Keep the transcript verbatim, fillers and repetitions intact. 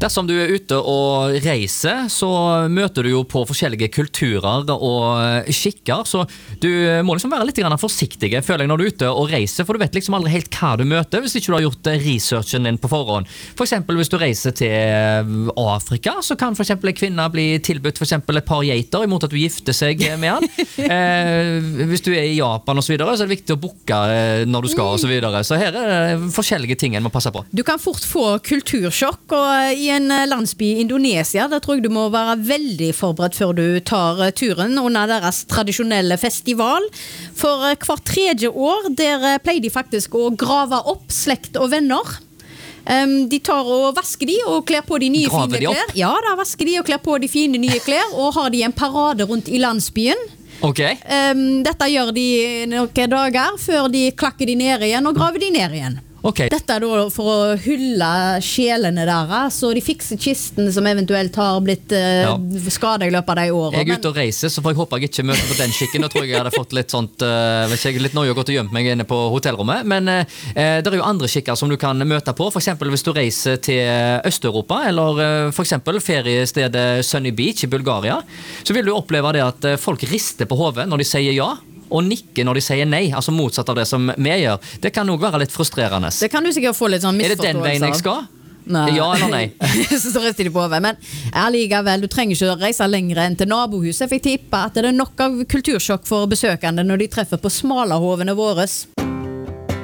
Dersom du er ute og reiser, så møter du jo på forskjellige kulturer og skikker, så du må liksom være litt grann forsiktig, føler jeg, når du er ute og reiser, for du vet liksom aldri helt hva du møter hvis ikke du har gjort researchen din på forhånd. For eksempel hvis du reiser til Afrika, så kan for eksempel en kvinne bli tilbudt for eksempel et par geiter imot at du gifter seg med han. eh, hvis du er i Japan og så videre, så er det viktig å boke når du skal og så videre. Så her er det forskjellige ting en må passe på. Du kan fort få kultursjokk, og i en landsby i Indonesia, der tror jeg du må være veldig forberedt før du tar turen under deres tradisjonelle festival. For hver tredje år, der pleier de faktisk å grave opp slekt og venner. Um, de tar og vasker de og kler på de nye Graver fine klær. Ja, da vasker de og kler på de fine nye klær, og har de en parade rundt i landsbyen. Okay. Um, dette gjør de noen dager før de klakker de ned igjen og graver de ned igjen. Okay. Dette er da for å hylle sjelene der, så de fikser kisten som eventuelt har blitt uh, ja. skadet i løpet av de årene. Jeg er ute og reiser, så får jeg håpe jeg ikke møter på den skikken. Nå tror jeg jeg hadde fått litt sånt, uh, vet ikke, litt nøye og gått og gjemt meg inne på hotellrommet. Men uh, det er jo andre skikker som du kan møte på. For eksempel hvis du reiser til Øst-Europa, eller uh, for eksempel feriestedet Sunny Beach i Bulgaria, så vil du oppleve det at uh, folk rister på hodet når de sier ja, og nikke når de sier nei, altså motsatt av det som vi gjør. Det kan også være litt frustrerende. Det kan du sikkert få litt sånn misforståelse av. Er det den veien jeg skal? Nei. Ja eller nei? Så rister de på over. Men allikevel, du trenger ikke å reise lenger enn til nabohuset. For jeg tipper at det er nok av kultursjokk for besøkende når de treffer på smalahovene våres.